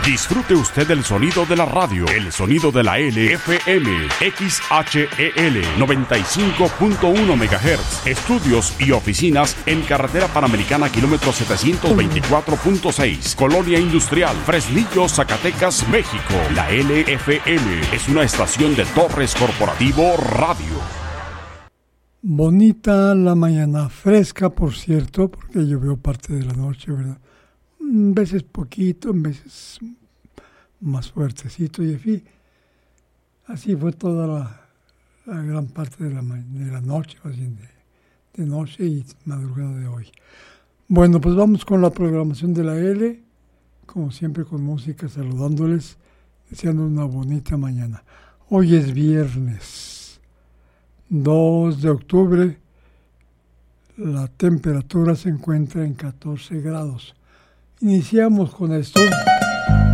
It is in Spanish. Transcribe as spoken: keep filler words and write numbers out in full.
Disfrute usted el sonido de la radio, el sonido de la L F M, X H E L noventa y cinco punto uno megahertz. Estudios y oficinas en Carretera Panamericana, kilómetro setecientos veinticuatro punto seis, Colonia Industrial, Fresnillo, Zacatecas, México. La L F M es una estación de Torres Corporativo Radio. Bonita la mañana, fresca por cierto, porque llovió parte de la noche, ¿verdad? En veces poquito, en veces más fuertecito, y en fin, así fue toda la, la gran parte de la, de la noche, más bien de, de noche y madrugada de hoy. Bueno, pues vamos con la programación de la L, como siempre con música, saludándoles, deseando una bonita mañana. Hoy es viernes, dos de octubre, la temperatura se encuentra en catorce grados. Iniciamos con esto.